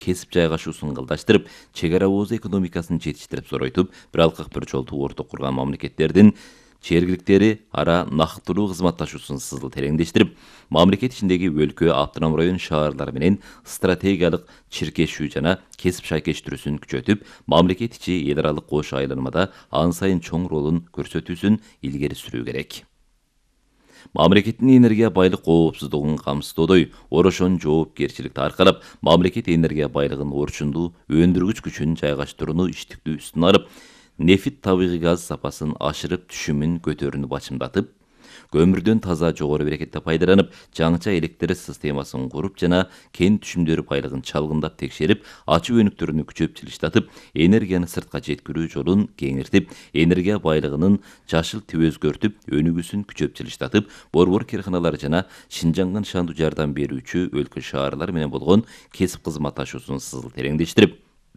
кесип жайгашуусун ылдаштырып, чек ара ооз экономикасын жетиштирип зоройтуп, бир алкак бир жолду орток курган мамлекеттердин чергиликтери ара нактылуу кызматташуусун сызыл тереңдештирип, мамлекет ичиндеги өлкө, автоном район шаарлар менен стратегиялык чиркешүү жана кесип шайкештирүүсүн күчөтүп, мамлекет ичи эл аралык кош айланмада ан сайын чоң ролун көрсөтүүсүн илгери сүрүү керек. Мамлекеттин энергия байлык коопсуздугун камсыздоодой орошон жоопкерчиликти аркалап, мамлекет энергия байлыгын орчундуу өндүргүч күчүн жайгаштырууну иштиктүү үстүнө алып, нефит табигый газ сапасын ашырып түшүмүн көтөрүүнү бачымдатып, көмүрдөн таза жогору берекетте пайдаланып, жаңыча электр системасын куруп жана кен түшүмдөрү байлыгын чалгындап текшерип, ачуу өнүктөрүнү күчөп жылыштатып, энергияны сыртка жеткирүү жолун кеңиртип, энергия байлыгынын жашыл тип өзгөртүп, өнүгүүсүн күчөп жылыштатып, борбор карханалар жана Шинжаңга нышандуу жардам берүүчү өлкө шаарлар менен болгон кесип кызматташуусун сызыл тереңдештирип,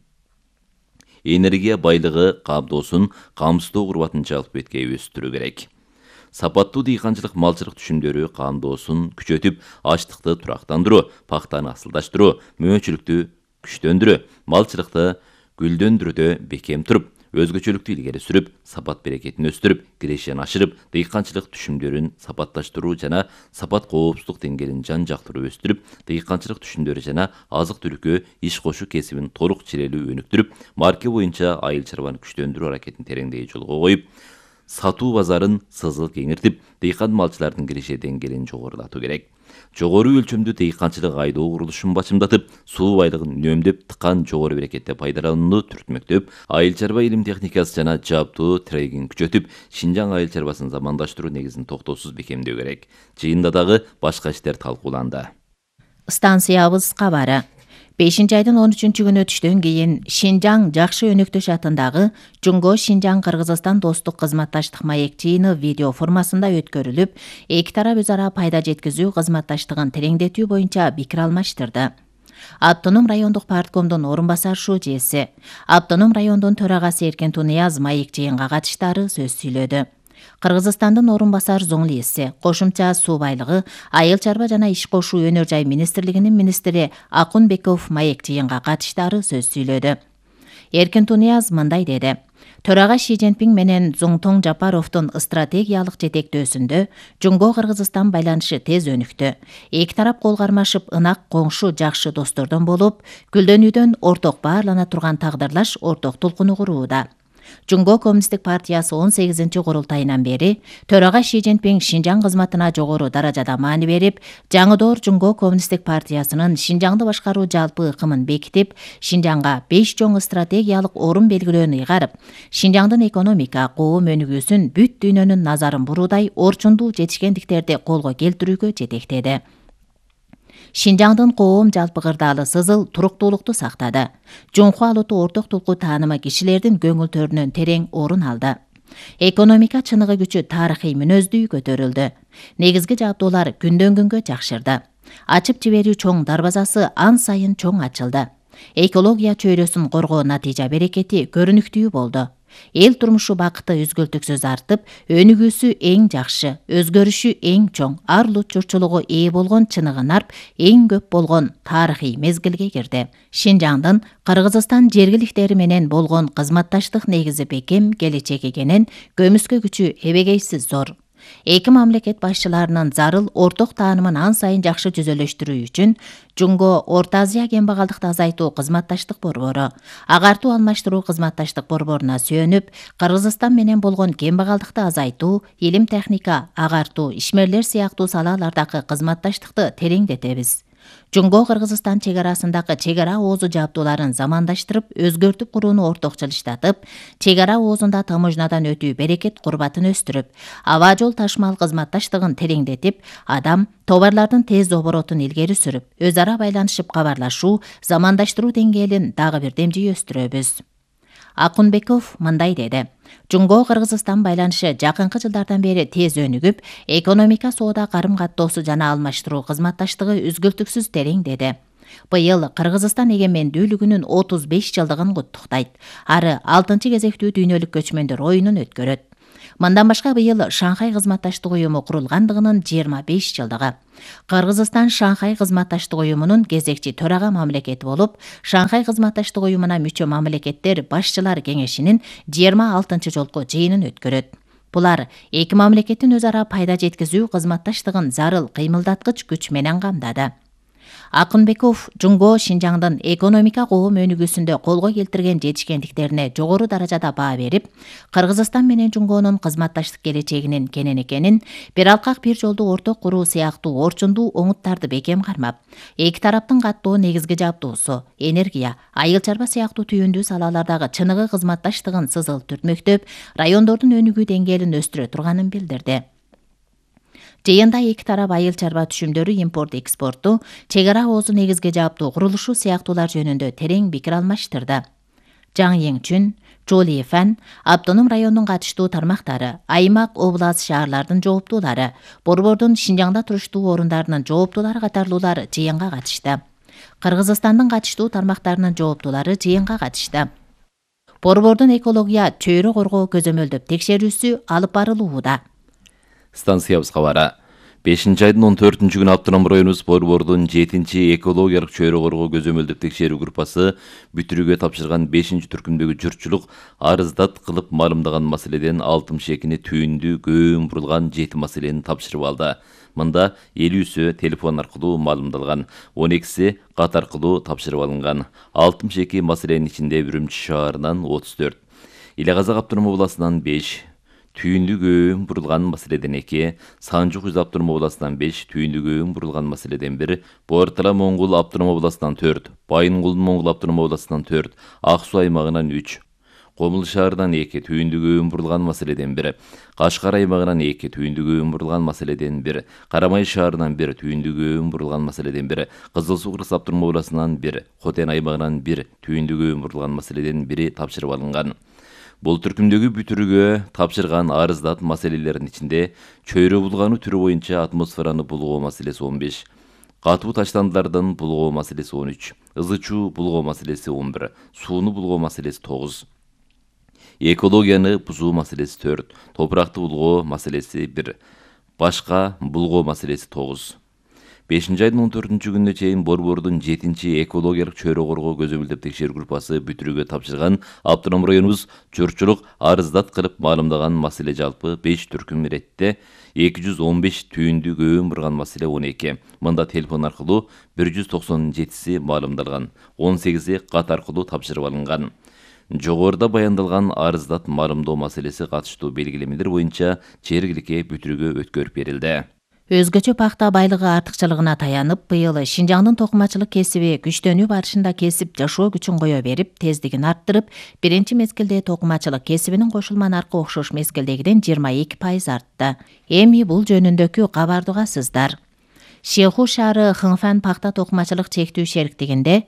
энергия байлыгы камдоосун камсыздоо курбатын жалпы бетке өстүрүү керек. Сапаттуу дыйканчылык малчылык түшүмдөрү камдоосун күчөтүп, ачтыкты турактандыруу, пактаны асылдаштыруу, мөөнчүлүктү күчтөндүрүү, малчылыкты гүлдөндүрүүдө бекем туруп, өзгөчөлүктү илгери сүрүп, сапат берекетин өстүрүп, кирешен ашырып, дыйканчылык түшүмдөрүн сапатташтыруу жана сапат коопсуздук деңгээлин жан-жактыруу өстүрүп, дыйканчылык түшүмдөрү жана азык-түлүккө иш кошуу кесибин толук чилелүү өнүктүрүп, марке боюнча айыл чарбаны күчтөндүрүү аракетин тереңдей жолго коюп, сатуу базарын сызыл кеңиртип, дыйкан малчылардын киреше деңгээлин жогорулатуу керек. Жогору өлчөмдүү дыйканчылык айдоо курулушун бачымдатып, суу байлыгын үнөмдөп, тыкан жогору берекетте пайдаланууну түртмөктөп, айыл чарба илим техникасы жана жабдуу трегин күчөтүп, Шинжаң айыл чарбасын замандаштыруу негизин токтоосуз бекемдөө керек. Жыйында дагы башка иштер талкууланды. Станциябыз кабары. 5-айдын 13-күнү түштөн кийин Шинжаң Жакшы Өнөктөш атындагы Жунго Шинжаң Кыргызстан достук кызматташтык маек жыйыны видео формасында өткөрүлүп, эки тарап өз ара пайда жеткизүү кызматташтыгын тереңдетүү боюнча пикир алмаштырды. Автоном райондук парткомдун орун басар шужеси, Автоном райондун төрагасы Эркен Тунияз маек жыйынга катыштары сөз сүйлөдү. Кыргызстандын орун басар зоңлиси, кошумча суу байлыгы, айыл чарба жана иш кошуу өнөр жай министрлигинин министри Акунбеков маек жыйынга катыштары сөз сүйлөдү. Эркен Тунияз мындай деди: Төрага Ши Цзиньпин менен Зуңтоң Жапаровдун стратегиялык жетектөөсүндө Жунго Кыргызстан байланышы тез өнүктү. Эки тарап кол кармашып, ынак коңшу жакшы достордон болуп, гүлдөнүүдөн орток баарлана турган тагдырлаш орток толкуну курууда. Жунго Коммунисттик партиясы 18-ci курултайынан бери төрага Ши Цзиньпин Шинжаң кызматына жогору даражада маани берип, жаңыдоор Жунго Коммунисттик партиясынын Шинжаңды башкаруу жалпы ыкымын бекитип, Шинжаңга 5 чоң стратегиялык орун белгилөөнү ыйгарып, Шинжаңдын экономика, коом өнүгүүсүн бүт дүйнөнүн назарын буруудай орчундуу жетишкендиктерди колго келтирүүгө жетектеди. Шинжаңдын коом жалпы кырдаалы сызыл туруктуулукту сактады. Жунху алуту орток тулку таанымы кишилердин көңүлтөрүнөн терең орун алды. Экономика чыныгы күчү тарыхый мүнөздүү көтөрүлдү. Негизги жабдуулар күндөн күнгө жакшырды. Ачып жиберүү чоң дарбазасы ан сайын чоң ачылды. Экология чөйрөсүн коргоо натыйжа берекети көрүнүктүү болду. Эл турмушу бакыты үзгүлтүксүз артып, өнүгүүсү эң жакшы, өзгөрүшү эң чоң, ар улут журтчулугу ээ болгон чыныгы нарп эң көп болгон тарыхый мезгилге кирди. Шинжаңдын Кыргызстан жергиликтери менен болгон кызматташтык негизи бекем, келечеги кенен, көмүскө күчү эбегейсиз зор. Эки мамлекет башчыларынын зарыл орток таанымын ан сайын жакшы жүзөлөштүрүү үчүн Жунго Орто Азия кембагалдыкты азайтуу кызматташтык борбору, агартуу алмаштыруу кызматташтык борборуна сүйөнүп, Кыргызстан менен болгон кембагалдыкты азайтуу, илим техника, агартуу, ишмерлер сыяктуу салалардагы кызматташтыкты тереңдетебиз. Жунго Кыргызстан чек арасындагы чек ара оозу жабдууларын замандаштырып, өзгөртүп курууну ортокчулуштатып, чек ара оозунда таможнядан өтүү берекет курбатын өстүрүп, аба жол ташмал кызматташтыгын тереңдетип, адам, товарлардын тез оборотун илгери сүрүп, өз ара байланышып кабарлашуу, замандаштыруу деңгээлин дагы бир демжий өстүрөбүз. Акунбеков мындай деди: Жунго Кыргызстан байланышы жакынкы жылдардан бери тез өнүгүп, экономика, соода, карым-каттоосу жана алмаштыруу кызматташтыгы үзгүлтүксүз тереңдеди. Быйыл Кыргызстан эгемендүүлүгүнүн 35 жылдыгын куттуктайт. Ары 6-кезектүү дүйнөлүк көчмөндөр оюнун өткөрөт. Мындан башка быйыл Шанхай кызматташтык уюму курулгандыгынын 25 жылдыгы. Кыргызстан Шанхай кызматташтык уюмунун кезекчи төрага мамлекети болуп, Шанхай кызматташтык уюмуна мүчө мамлекеттер башчылар кеңешинин 26 жолку жыйынын өткөрөт. Булар эки мамлекеттин өз ара пайда жеткизүү кызматташтыгын зарыл кыймылдаткыч күч менен камдады. Акынбеков Жунго Шинжаңдын экономика коом өнүгүүсүндө колго келтирген жетишкендиктерине жогору даражада баа берип, Кыргызстан менен Жунгонун кызматташтык келечегинин кенен экенин, бир алкак бир жолду орток куруу сыяктуу орчундуу оңуттарды бекем кармап, эки тараптын каттуу негизги жабдуусу, энергия, айыл чарба сыяктуу түйүндүү салалардагы чыныгы кызматташтыгын сызыл түртмөктөп, райондордун өнүгүү деңгээлин өстүрө турганын билдирди. Жыйында эки тарап айыл чарба түшүмдөрү импорт экспорту, чек ара оозу негизги жабдуу курулушу сыяктуулар жөнүндө терең пикир алмаштырды. Жаң Еңчүн, Жоли Фан, автоном райондун катыштуу тармактары, аймак, област, шаарлардын жооптуулары, борбордун Шинжаңда туруштуу орундарынын жооптуулары катарлуулар жыйынга катышты. Кыргызстандын катыштуу тармактарынын жооптуулары жыйынга катышты. Борбордун экология чөйрө коргоо көзөмөлдөп текшерүүсү алып барылууда. Станциябыз кабары. 5-айдын 14-күнү автоном районубуз борбордун 7-чи экологиялык чөйрө коргоо көзөмөлдөп текшерүү группасы бүтүрүүгө тапшырган 5-түркүмдөгү журтчулук арыздат кылып маалымдаган маселеден 62-ни түйүндүү көөн бурулган 7 маселени тапшырып алды. Мында 50-сү телефон аркылуу маалымдалган, 12-си кат аркылуу тапшырып алынган. 62 маселенин ичинде Үрүмчү шаарынан 34, Иле Казак автоном областынан 5, түйүндүү көөн бурулган маселеден 2, Санжы Куз автоном областынан 5, түйүндүү көөн бурулган маселеден 1, Бортала Моңгул автоном областынан 4, Байынгул Моңгул автоном областынан 4, Ак Суу аймагынан 3, Комул шаарынан 2, түйүндүү көөн бурулган маселеден 1, Кашкар аймагынан 2, түйүндүү көөн бурулган маселеден 1, Карамай шаарынан 1, түйүндүү көөн бурулган маселеден 1, Кызыл Суу Кыргыз автоном областынан 1, Хотен аймагынан 1, түйүндүү көөн бурулган маселеден 1 тапшырып алынган. Бул түркүмдөгү бүтүрүүгө тапшырган арыздат маселелердин ичинде чөйрө булгануу түрү боюнча атмосфераны булгоо маселеси 15, катуу таштандылардын булгоо маселеси 13, ызычуу булгоо маселеси 11, сууну булгоо маселеси 9, экологияны бузуу маселеси 4, топуракты булгоо маселеси 1, башка булгоо маселеси 9. 5-айдын 14-күнүнө чейин борбордун 7-чи экологиялык чөйрө коргоо көзөмөлдөп текшерүү группасы бүтүрүүгө тапшырган автоном районубуз журтчулук арыздат кылып маалымдаган маселе жалпы 5 түркүм иретте, 215 түйүндүү көөн бурган маселе 12. Мында телефон аркылуу 197си маалымдалган, 18и кат аркылуу тапшырып алынган. Жогоруда баяндалган арыздат маалымдоо маселеси катыштуу белгилемелер боюнча жергиликке бүтүрүүгө өткөрүп берилди. Өзгөчө пахта байлыгы артыкчылыгына таянып, быйыл Шинжаңдын токумачылык кесиби күчтөнүү барышында кесип жашоо күчүн кое берип, тездигин арттырып, биринчи мезгилде токумачылык кесибинин кошулма наркы окшош мезгилдегиден 22% артты. Эми бул жөнүндөгү кабарды угасыздар. Шеху шаары Хыңфан пахта токумачылык чектүү шериктигинде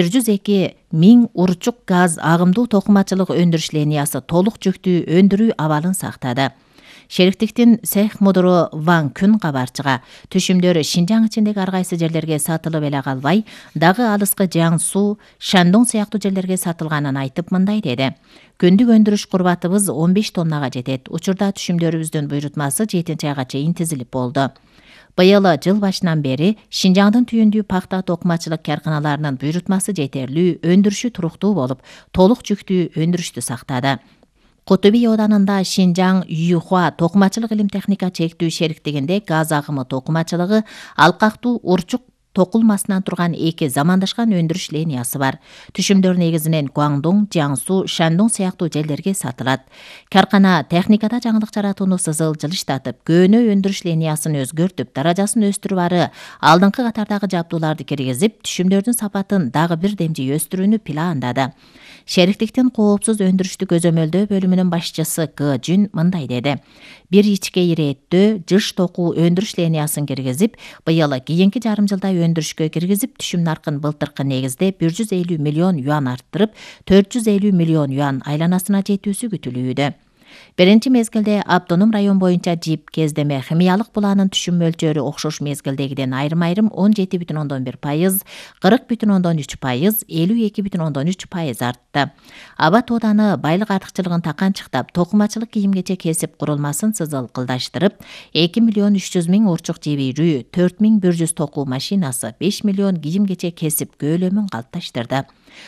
102.000 урчук газ агымдуу токумачылык өндүрүш линиясы толук жүктүү өндүрүү абалын сактады. Шериктиктин цех мудуру Ван Күн кабарчыга түшүмдөрү Шинжаң ичиндеги ар кайсы жерлерге сатылып эле калбай, дагы алыскы Жаңсу, Шандong сыяктуу жерлерге сатылганын айтып мындай деди. Күндүк өндүрүш курбатыбыз 15 тоннага жетет. Учурда түшүмдөрүбүздүн буйрутмасы 7-айга чейин тизилип болду. Быйыл жыл башынан бери Шинжаңдын түйүндүү пахта токумачылык карканаларынын буйрутмасы жетерлүү, өндүрүшү туруктуу болуп, толук жүктүү өндүрүштү сактады. Кутуби оданында Шинжаң Юхуа токумачылык илим техника чектүү шериктигинде газ агымы токумачылыгы алкактуу урчук токулмасынан турган 2 замандашкан өндүрүш линиясы бар. Түшүмдөр негизинен Гуаңдоң, Жаңсу, Шандong сыяктуу жерлерге сатылат. Каркана техникада жаңылык жаратууну сызыл жылыштатып, көөнө өндүрүш линиясын өзгөртүп, даражасын өстүрүп ары алдыңкы катардагы жабдууларды киргизип, түшүмдөрдүн сапатын дагы бир демжи өстүрүүнү пландады. Шериктиктин коопсуз өндүрүштү көзөмөлдөө бөлүмүнүн башчысы Г. Жүн мындай деди. Бир ичке ирээттөө жыш току өндүрүш линиясын киргизип, быйыл кийинки жарым жылда өндүрүшкө киргизип, түшүм наркын былтыркы негизде 150 миллион юан арттырып, 450 миллион юан айланасына жетүүсү күтүлүүдө. Биринчи мезгилде автоном район боюнча жип, кездеме, химиялык буланын түшүм мөлчөрү окшош мезгилдегиден айрым-айрым 17,1%, 40,3%, 52,3% артты. Аба Тооданы байлык артыкчылыгын таканчыктап, токумачылык кийим-кечек кесип курулмасын сызылкылдаштырып, 2,3 миң урчук жебирүү, 4,100 токуу машинасы, 5 миллион кийим-кечек кесип көөлөмүн калыпташтырды.